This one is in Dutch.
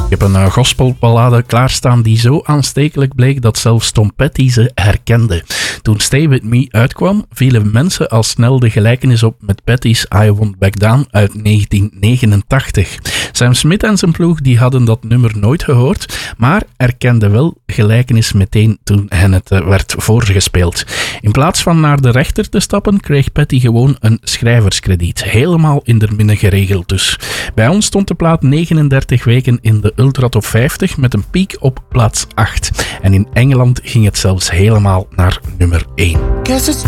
Ik heb een gospelballade klaarstaan die zo aanstekelijk bleek dat zelfs Tom Petty ze herkende. Toen Stay With Me uitkwam, vielen mensen al snel de gelijkenis op met Petty's I Won't Back Down uit 1989. Sam Smith en zijn ploeg die hadden dat nummer nooit gehoord, maar erkenden wel gelijkenis meteen toen hen het werd voorgespeeld. In plaats van naar de rechter te stappen, kreeg Petty gewoon een schrijverskrediet. Helemaal in der minne geregeld dus. Bij ons stond de plaat 39 weken in de Ultra Top 50 met een piek op plaats 8. En in Engeland ging het zelfs helemaal naar nummer 1. Guess it's